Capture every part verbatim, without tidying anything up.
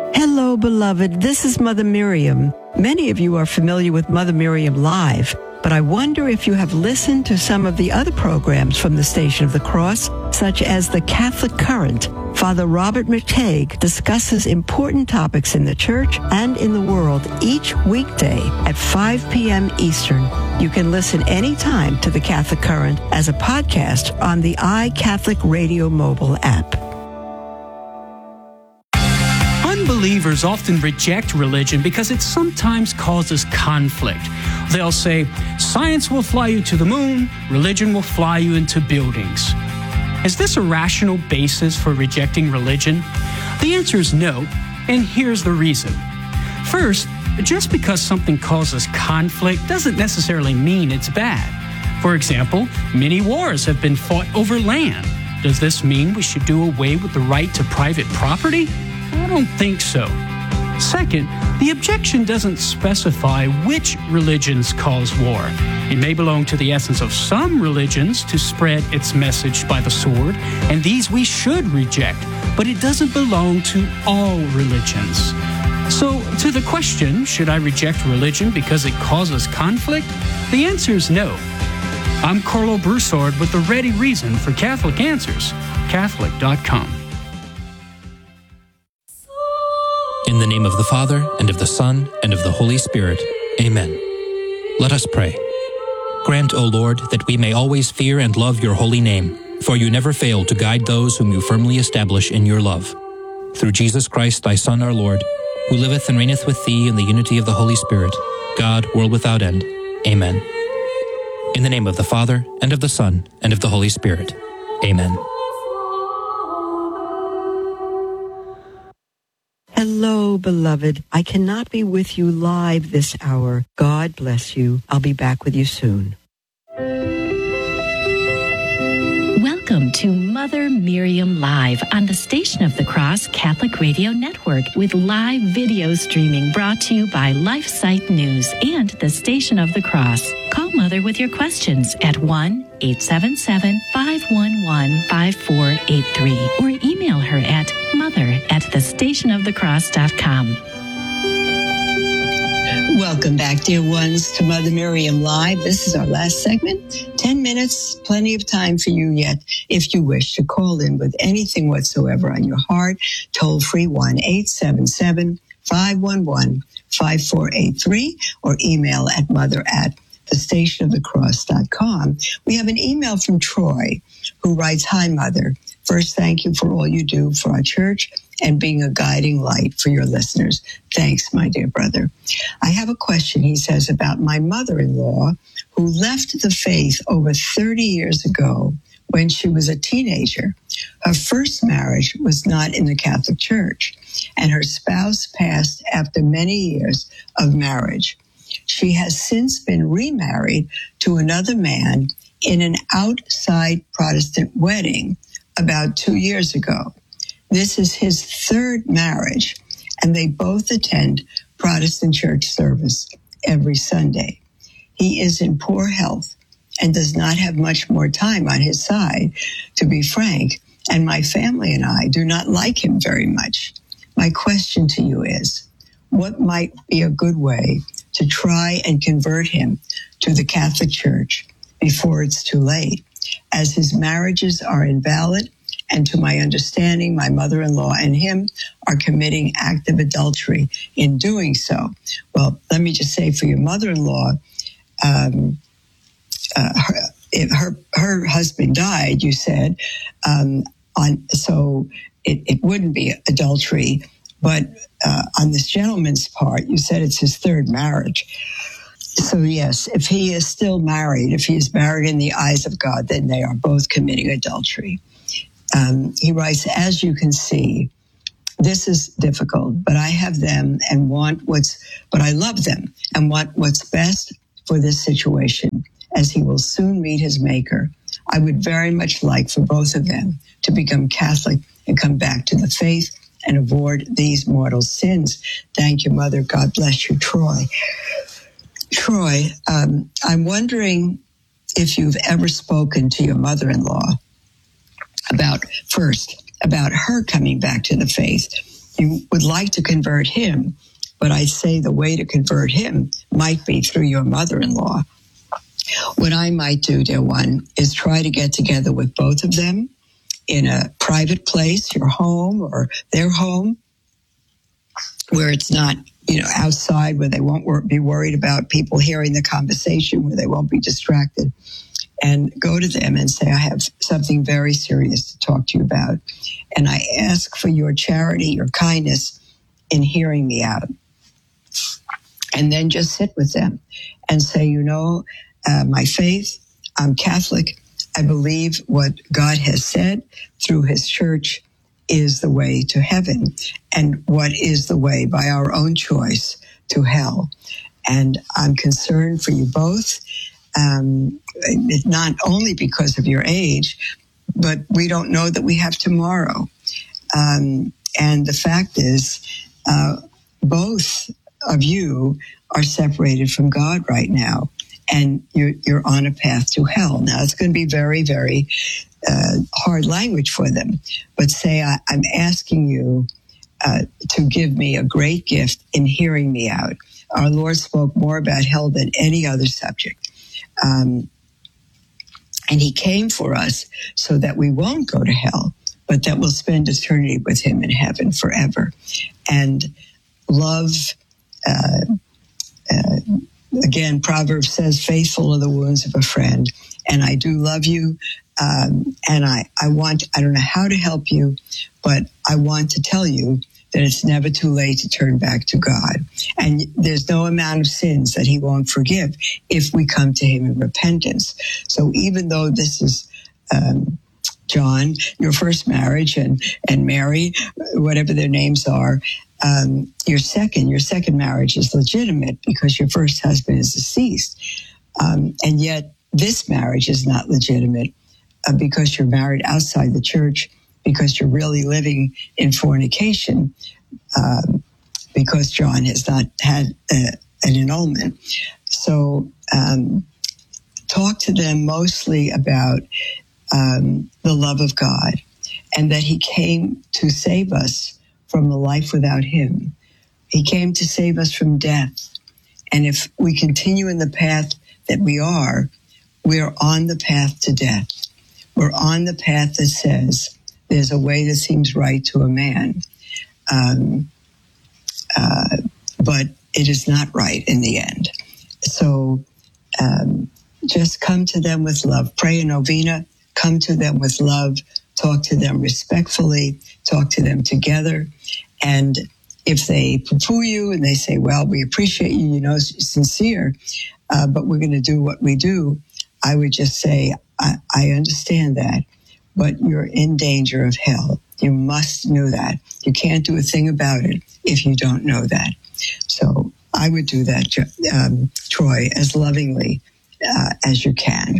Hello, beloved. This is Mother Miriam. Many of you are familiar with Mother Miriam Live, but I wonder if you have listened to some of the other programs from the Station of the Cross, such as The Catholic Current. Father Robert McTague discusses important topics in the church and in the world each weekday at five p.m. Eastern. You can listen anytime to The Catholic Current as a podcast on the iCatholic Radio mobile app. Unbelievers often reject religion because it sometimes causes conflict. They'll say, science will fly you to the moon, religion will fly you into buildings. Is this a rational basis for rejecting religion? The answer is no, and here's the reason. First, just because something causes conflict doesn't necessarily mean it's bad. For example, many wars have been fought over land. Does this mean we should do away with the right to private property? I don't think so. Second, the objection doesn't specify which religions cause war. It may belong to the essence of some religions to spread its message by the sword, and these we should reject, but it doesn't belong to all religions. So, to the question, should I reject religion because it causes conflict? The answer is no. I'm Carlo Broussard with the ready reason for Catholic Answers, Catholic dot com. In the name of the Father, and of the Son, and of the Holy Spirit. Amen. Let us pray. Grant, O Lord, that we may always fear and love your holy name, for you never fail to guide those whom you firmly establish in your love. Through Jesus Christ, thy Son, our Lord, who liveth and reigneth with thee in the unity of the Holy Spirit, God, world without end. Amen. In the name of the Father, and of the Son, and of the Holy Spirit. Amen. Hello, beloved. I cannot be with you live this hour. God bless you. I'll be back with you soon. Welcome to Mother Miriam Live on the Station of the Cross Catholic Radio Network with live video streaming brought to you by LifeSite News and the Station of the Cross. Call Mother with your questions at one eight seven seven, five one one, five four eight three or email her at mother at the station of the cross dot com. Welcome back, dear ones, to Mother Miriam Live. This is our last segment. Ten minutes, plenty of time for you yet, if you wish to call in with anything whatsoever on your heart. Toll free one eight seven seven, five one one, five four eight three or email at mother at the station of the cross dot com. We have an email from Troy who writes, Hi, Mother. First, thank you for all you do for our church and being a guiding light for your listeners. Thanks, my dear brother. I have a question, he says, about my mother-in-law who left the faith over thirty years ago when she was a teenager. Her first marriage was not in the Catholic Church, and her spouse passed after many years of marriage. She has since been remarried to another man in an outside Protestant wedding about two years ago. This is his third marriage, and they both attend Protestant church service every Sunday. He is in poor health and does not have much more time on his side, to be frank, and my family and I do not like him very much. My question to you is, what might be a good way to try and convert him to the Catholic Church before it's too late, as his marriages are invalid, and to my understanding, my mother-in-law and him are committing active adultery in doing so. Well, let me just say for your mother-in-law, um, uh, her, it, her her husband died, you said, um, on so it, it wouldn't be adultery. But uh, on this gentleman's part, you said it's his third marriage. So yes, if he is still married, if he is married in the eyes of God, then they are both committing adultery. Um, he writes, as you can see, this is difficult, but I have them and want what's, but I love them and want what's best for this situation, as he will soon meet his maker. I would very much like for both of them to become Catholic and come back to the faith and avoid these mortal sins. Thank you, Mother. God bless you, Troy. Troy, um, I'm wondering if you've ever spoken to your mother-in-law about, first, about her coming back to the faith, you would like to convert him, but I say the way to convert him might be through your mother-in-law. What I might do, dear one, is try to get together with both of them in a private place, your home or their home, where it's not, you know, outside, where they won't wor- be worried about people hearing the conversation, where they won't be distracted, and go to them and say, I have something very serious to talk to you about. And I ask for your charity, your kindness in hearing me out. And then just sit with them and say, you know, uh, my faith, I'm Catholic. I believe what God has said through his church is the way to heaven, and what is the way by our own choice to hell. And I'm concerned for you both, um, not only because of your age, but we don't know that we have tomorrow. Um, and the fact is, uh, both of you are separated from God right now, and you're, you're on a path to hell. Now, it's going to be very, very uh, hard language for them, but say, I, I'm asking you uh, to give me a great gift in hearing me out. Our Lord spoke more about hell than any other subject. Um, and he came for us so that we won't go to hell, but that we'll spend eternity with him in heaven forever. And love, uh, uh, again, Proverbs says, faithful are the wounds of a friend. And I do love you. Um, and I, I want, I don't know how to help you, but I want to tell you that it's never too late to turn back to God. And there's no amount of sins that he won't forgive if we come to him in repentance. So even though this is, um, John, your first marriage, and, and Mary, whatever their names are, um, your second, your second marriage is legitimate because your first husband is deceased. Um, and yet this marriage is not legitimate uh, because you're married outside the church, because you're really living in fornication, um, because John has not had a, an annulment. So um, talk to them mostly about um, the love of God, and that he came to save us from a life without him. He came to save us from death. And if we continue in the path that we are, we're on the path to death. We're on the path that says, there's a way that seems right to a man, um, uh, but it is not right in the end. So um, just come to them with love. Pray a novena. Come to them with love. Talk to them respectfully. Talk to them together. And if they poo-poo you and they say, well, we appreciate you, you know, sincere, uh, but we're going to do what we do, I would just say, I, I understand that, but you're in danger of hell. You must know that. You can't do a thing about it if you don't know that. So I would do that, um, Troy, as lovingly uh, as you can.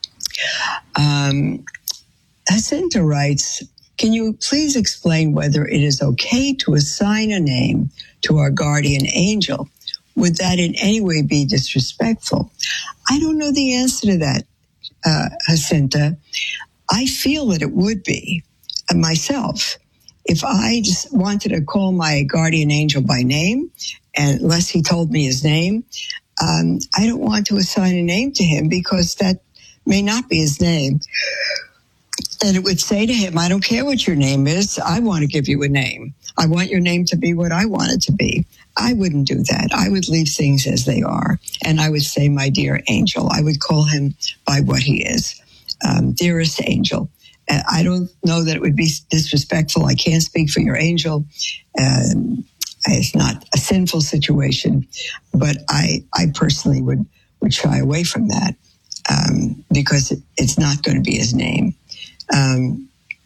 Um, Jacinta writes, can you please explain whether it is okay to assign a name to our guardian angel? Would that in any way be disrespectful? I don't know the answer to that, uh, Jacinta. I feel that it would be uh, myself. If I just wanted to call my guardian angel by name, and unless he told me his name, um, I don't want to assign a name to him because that may not be his name. And it would say to him, I don't care what your name is. I want to give you a name. I want your name to be what I want it to be. I wouldn't do that. I would leave things as they are. And I would say, my dear angel. I would call him by what he is. Um, dearest angel. Uh, I don't know that it would be disrespectful. I can't speak for your angel. Um, it's not a sinful situation. But I, I personally would, would shy away from that um, because it, it's not going to be his name. Um,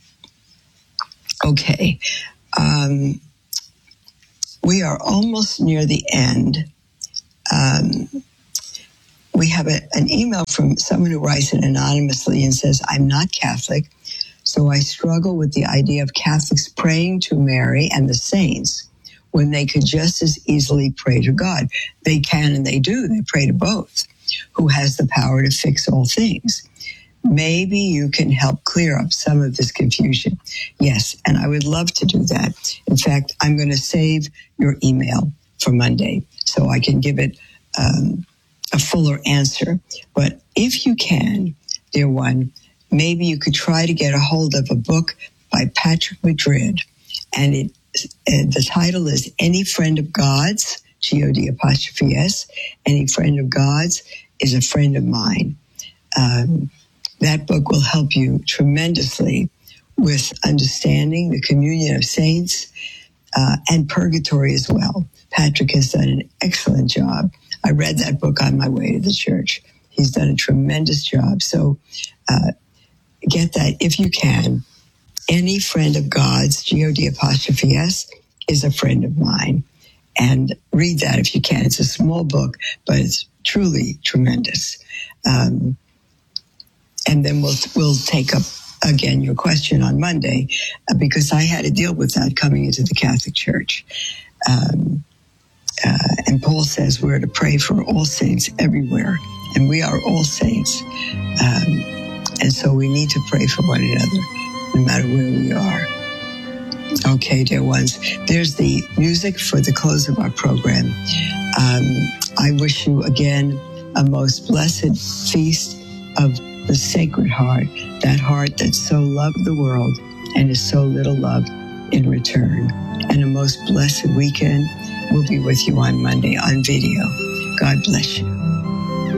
okay. Um, we are almost near the end. Um, we have a, an email from someone who writes it anonymously and says, I'm not Catholic, so I struggle with the idea of Catholics praying to Mary and the saints when they could just as easily pray to God. They can and they do. They pray to both, who has the power to fix all things. maybe you can help clear up some of this confusion. Yes, and I would love to do that. In fact, I'm going to save your email for Monday so I can give it um, a fuller answer. But if you can, dear one, maybe you could try to get a hold of a book by Patrick Madrid. And it, uh, the title is Any Friend of God's, G O D apostrophe S, Any Friend of God's is a Friend of Mine. Um, that book will help you tremendously with understanding the communion of saints uh, and purgatory as well. Patrick has done an excellent job. I read that book on my way to the church. He's done a tremendous job. So uh, get that if you can. Any Friend of God's, G O D apostrophe S, is a Friend of Mine. And read that if you can. It's a small book, but it's truly tremendous. Um, and then we'll we'll take up, again, your question on Monday, uh, because I had to deal with that coming into the Catholic Church. Um, uh, and Paul says we're to pray for all saints everywhere. And we are all saints. Um, and so we need to pray for one another, no matter where we are. Okay, dear ones, there's the music for the close of our program. Um, I wish you again a most blessed feast of the Sacred Heart, that heart that so loved the world and is so little loved in return. And a most blessed weekend. We'll be with you on Monday on video. God bless you.